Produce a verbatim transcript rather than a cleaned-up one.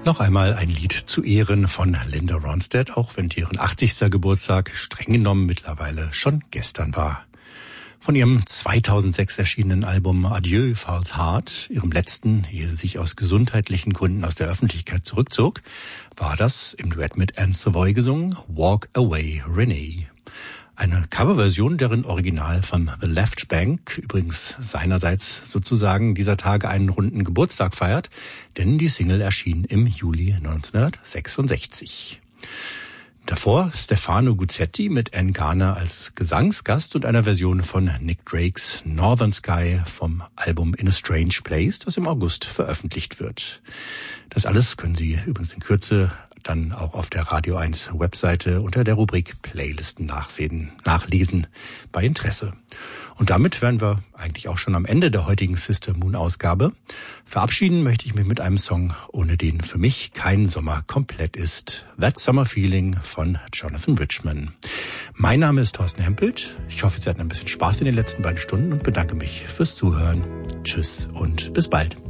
Noch einmal ein Lied zu Ehren von Linda Ronstadt, auch wenn deren achtzigster Geburtstag streng genommen mittlerweile schon gestern war. Von ihrem zweitausendsechs erschienenen Album Adieu False Heart, ihrem letzten, ehe sie sich aus gesundheitlichen Gründen aus der Öffentlichkeit zurückzog, war das im Duett mit Anne Savoy gesungen Walk Away Renee. Eine Coverversion, deren Original von The Left Bank übrigens seinerseits sozusagen dieser Tage einen runden Geburtstag feiert, denn die Single erschien im Juli neunzehnhundertsechsundsechzig. Davor Stefano Guzzetti mit Ann Garner als Gesangsgast und einer Version von Nick Drakes Northern Sky vom Album In a Strange Place, das im August veröffentlicht wird. Das alles können Sie übrigens in Kürze dann auch auf der Radio eins Webseite unter der Rubrik Playlisten nachsehen, nachlesen bei Interesse. Und damit wären wir eigentlich auch schon am Ende der heutigen Sister Moon Ausgabe. Verabschieden möchte ich mich mit einem Song, ohne den für mich kein Sommer komplett ist. That Summer Feeling von Jonathan Richman. Mein Name ist Thorsten Hempelt. Ich hoffe, Sie hatten ein bisschen Spaß in den letzten beiden Stunden und bedanke mich fürs Zuhören. Tschüss und bis bald.